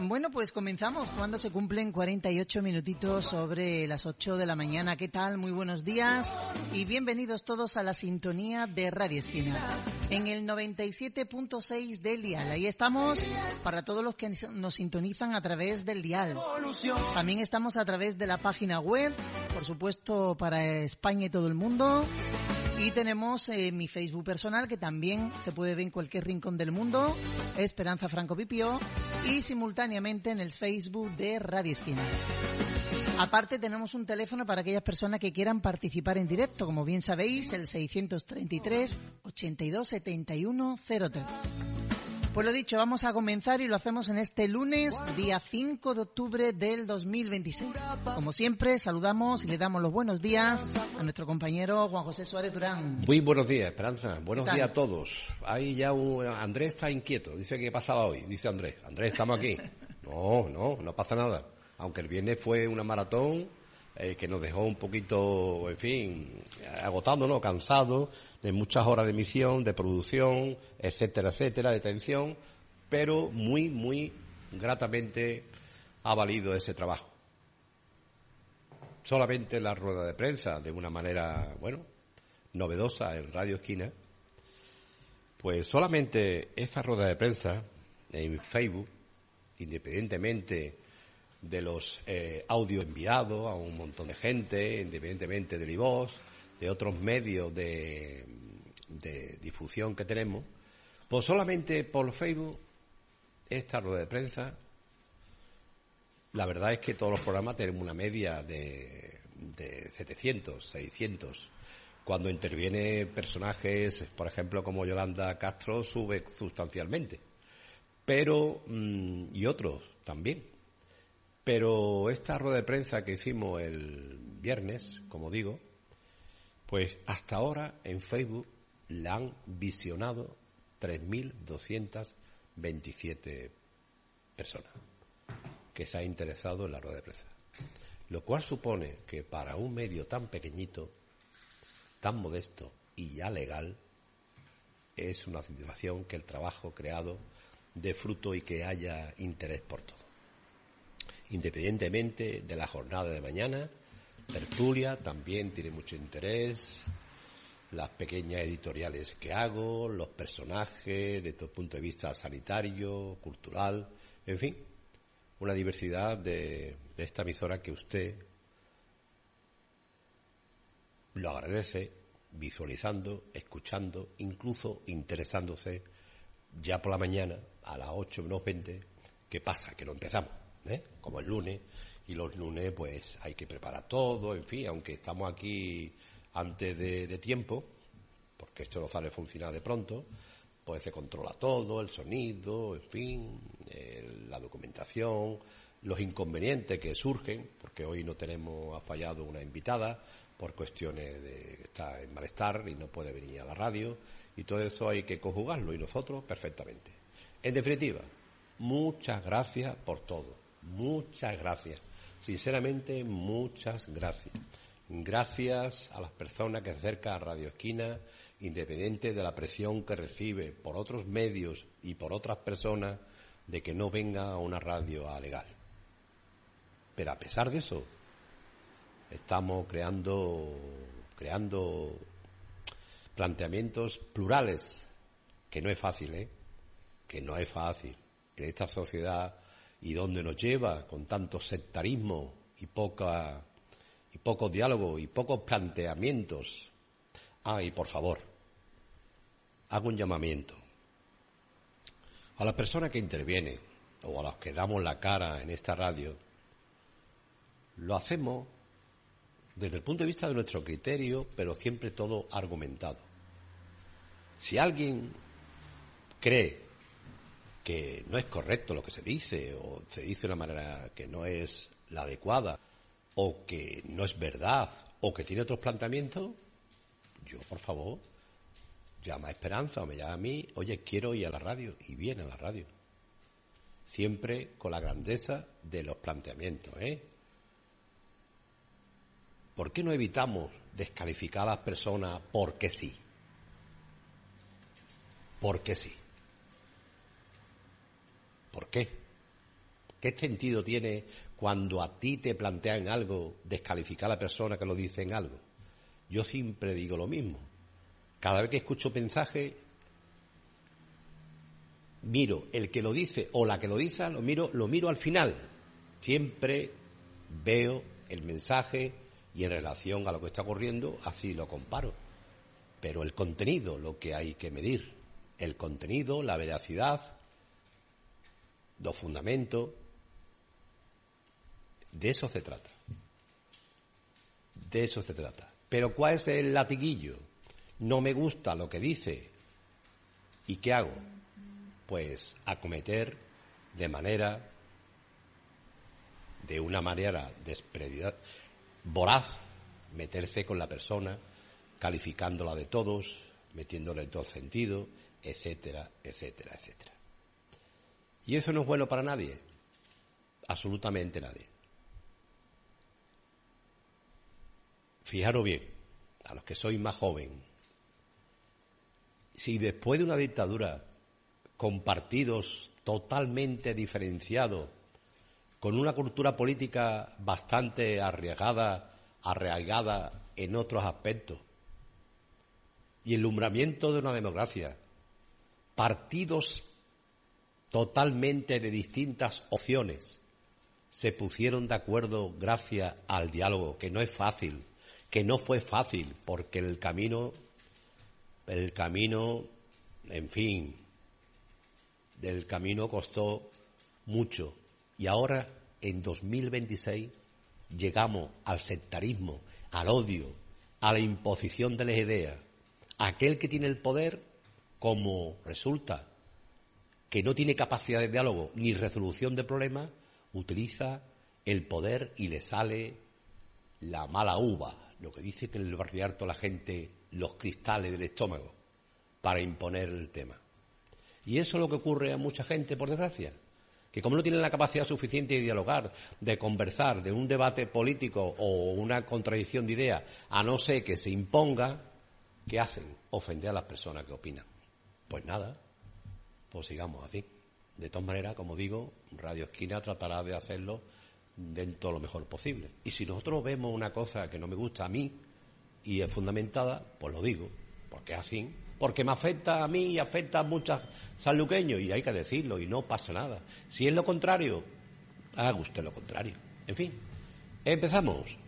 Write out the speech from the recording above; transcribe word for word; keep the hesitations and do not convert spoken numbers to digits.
Bueno, pues comenzamos cuando se cumplen cuarenta y ocho minutitos sobre las ocho de la mañana. ¿Qué tal? Muy buenos días y bienvenidos todos a la sintonía de Radio Esquina en el noventa y siete punto seis del dial. Ahí estamos para todos los que nos sintonizan a través del dial. También estamos a través de la página web, por supuesto para España y todo el mundo. Y tenemos eh, mi Facebook personal, que también se puede ver en cualquier rincón del mundo, Esperanza Franco Pipio, y simultáneamente en el Facebook de Radio Esquina. Aparte tenemos un teléfono para aquellas personas que quieran participar en directo, como bien sabéis, el seiscientos treinta y tres, ochenta y dos, setenta y uno, cero tres. Pues lo dicho, vamos a comenzar y lo hacemos en este lunes, día cinco de octubre del dos mil veintiséis. Como siempre, saludamos y le damos los buenos días a nuestro compañero Juan José Suárez Durán. Muy buenos días, Esperanza. Buenos días a todos. Ahí ya un... Andrés está inquieto. Dice que pasaba hoy. Dice Andrés. Andrés, estamos aquí. No, no, no pasa nada. Aunque el viernes fue una maratón eh, que nos dejó un poquito, en fin, agotado, ¿no? Cansado de muchas horas de emisión, de producción, etcétera, etcétera, de tensión, pero muy, muy gratamente ha valido ese trabajo. Solamente la rueda de prensa, de una manera, bueno, novedosa en Radio Esquina, pues solamente esa rueda de prensa en Facebook, independientemente de los eh, audios enviados a un montón de gente, independientemente del iVoz, de otros medios de, de difusión que tenemos, pues solamente por Facebook, esta rueda de prensa, la verdad es que todos los programas tenemos una media de, de setecientos, seiscientos. Cuando interviene personajes, por ejemplo, como Yolanda Castro, sube sustancialmente. Pero, mmm, y otros también. Pero esta rueda de prensa que hicimos el viernes, como digo, pues hasta ahora en Facebook la han visionado tres mil doscientas veintisiete personas que se han interesado en la rueda de prensa. Lo cual supone que para un medio tan pequeñito, tan modesto y ya legal, es una satisfacción que el trabajo creado dé fruto y que haya interés por todo. Independientemente de la jornada de mañana, tertulia también tiene mucho interés, las pequeñas editoriales que hago, los personajes desde el punto de vista sanitario, cultural, en fin, una diversidad de, de esta emisora que usted lo agradece visualizando, escuchando, incluso interesándose ya por la mañana a las ocho menos veinte. ¿Qué pasa? Que no empezamos, ¿eh? Como el lunes, y los lunes pues hay que preparar todo, en fin, aunque estamos aquí antes de, de tiempo, porque esto no sale a funcionar de pronto, pues se controla todo, el sonido, en fin, eh, la documentación, los inconvenientes que surgen, porque hoy no tenemos, ha fallado una invitada por cuestiones de que está en malestar y no puede venir a la radio, y todo eso hay que conjugarlo, y nosotros perfectamente. En definitiva, muchas gracias por todo, muchas gracias, sinceramente muchas gracias. Gracias a las personas que se acercan a Radio Esquina, independiente de la presión que recibe por otros medios y por otras personas de que no venga a una radio legal. Pero a pesar de eso, estamos creando, creando planteamientos plurales, que no es fácil, ¿eh? Que no es fácil. En esta sociedad y donde nos lleva con tanto sectarismo y poca y pocos diálogos y pocos planteamientos. Ah, y por favor, hago un llamamiento a las personas que intervienen o a las que damos la cara en esta radio. Lo hacemos desde el punto de vista de nuestro criterio, pero siempre todo argumentado. Si alguien cree que no es correcto lo que se dice, o se dice de una manera que no es la adecuada, o que no es verdad, o que tiene otros planteamientos, yo, por favor, llama a Esperanza o me llama a mí, oye, quiero ir a la radio, y viene a la radio. Siempre con la grandeza de los planteamientos, ¿eh? ¿Por qué no evitamos descalificar a las personas porque sí? Porque sí. ¿Por qué? ¿Qué sentido tiene cuando a ti te plantean algo, descalificar a la persona que lo dice en algo? Yo siempre digo lo mismo. Cada vez que escucho mensaje, miro el que lo dice o la que lo dice, lo miro, lo miro al final. Siempre veo el mensaje y en relación a lo que está ocurriendo, así lo comparo. Pero el contenido, lo que hay que medir, el contenido, la veracidad, los fundamentos, de eso se trata. De eso se trata. Pero ¿cuál es el latiguillo? No me gusta lo que dice. ¿Y qué hago? Pues acometer de manera, de una manera desprendida, voraz, meterse con la persona, calificándola de todos, metiéndole en todo sentido, etcétera, etcétera, etcétera. ¿Y eso no es bueno para nadie? Absolutamente nadie. Fijaros bien, a los que sois más joven, si después de una dictadura, con partidos totalmente diferenciados, con una cultura política bastante arraigada, arraigada en otros aspectos, y el alumbramiento de una democracia, partidos totalmente de distintas opciones, se pusieron de acuerdo gracias al diálogo, que no es fácil, que no fue fácil, porque el camino, el camino, en fin, del camino costó mucho. Y ahora, en dos mil veintiséis, llegamos al sectarismo, al odio, a la imposición de las ideas. Aquel que tiene el poder, como resulta que no tiene capacidad de diálogo ni resolución de problemas, utiliza el poder y le sale la mala uva, lo que dice que en el barrio alto la gente, los cristales del estómago, para imponer el tema. Y eso es lo que ocurre a mucha gente, por desgracia, que como no tienen la capacidad suficiente de dialogar, de conversar, de un debate político o una contradicción de ideas, a no ser que se imponga, ¿qué hacen? Ofender a las personas que opinan. Pues nada, pues sigamos así. De todas maneras, como digo, Radio Esquina tratará de hacerlo dentro de lo mejor posible. Y si nosotros vemos una cosa que no me gusta a mí y es fundamentada, pues lo digo, porque es así, porque me afecta a mí y afecta a muchos sanluqueños, y hay que decirlo, y no pasa nada. Si es lo contrario, haga usted lo contrario. En fin, empezamos.